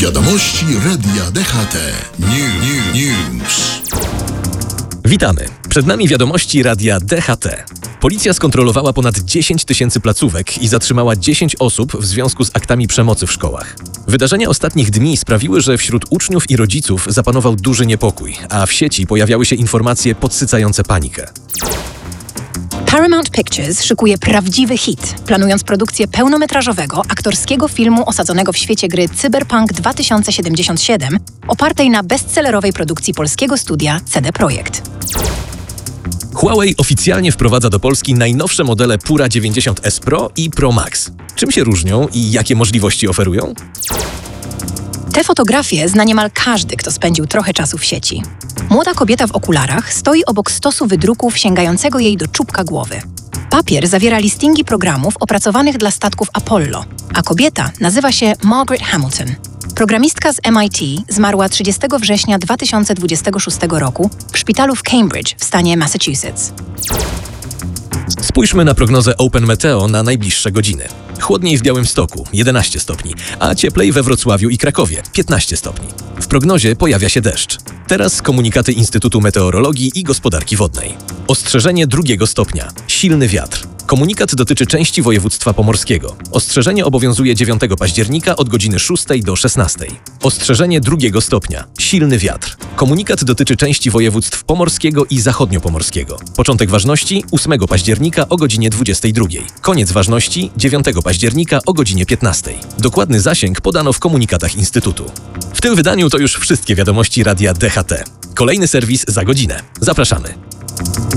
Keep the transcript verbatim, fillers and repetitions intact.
Wiadomości Radia D H T. New, new, news. Witamy. Przed nami wiadomości Radia D H T. Policja skontrolowała ponad dziesięć tysięcy placówek i zatrzymała dziesięć osób w związku z aktami przemocy w szkołach. Wydarzenia ostatnich dni sprawiły, że wśród uczniów i rodziców zapanował duży niepokój, a w sieci pojawiały się informacje podsycające panikę. Paramount Pictures szykuje prawdziwy hit, planując produkcję pełnometrażowego, aktorskiego filmu osadzonego w świecie gry Cyberpunk dwa tysiące siedemdziesiąt siedem, opartej na bestsellerowej produkcji polskiego studia C D Projekt. Huawei oficjalnie wprowadza do Polski najnowsze modele Pura dziewięćdziesiąt S Pro i Pro Max. Czym się różnią i jakie możliwości oferują? Te fotografie zna niemal każdy, kto spędził trochę czasu w sieci. Młoda kobieta w okularach stoi obok stosu wydruków sięgającego jej do czubka głowy. Papier zawiera listingi programów opracowanych dla statków Apollo, a kobieta nazywa się Margaret Hamilton. Programistka z M I T zmarła trzydziestego września dwa tysiące dwudziestego szóstego roku w szpitalu w Cambridge w stanie Massachusetts. Spójrzmy na prognozę Open Meteo na najbliższe godziny. Chłodniej w Białymstoku jedenaście stopni, a cieplej we Wrocławiu i Krakowie piętnaście stopni. W prognozie pojawia się deszcz. Teraz komunikaty Instytutu Meteorologii i Gospodarki Wodnej. Ostrzeżenie drugiego stopnia. Silny wiatr. Komunikat dotyczy części województwa pomorskiego. Ostrzeżenie obowiązuje dziewiątego października od godziny szóstej do szesnastej. Ostrzeżenie drugiego stopnia. Silny wiatr. Komunikat dotyczy części województw pomorskiego i zachodniopomorskiego. Początek ważności ósmego października o godzinie dwudziestej drugiej. Koniec ważności dziewiątego października o godzinie piętnastej. Dokładny zasięg podano w komunikatach Instytutu. W tym wydaniu to już wszystkie wiadomości Radia D H T. Kolejny serwis za godzinę. Zapraszamy.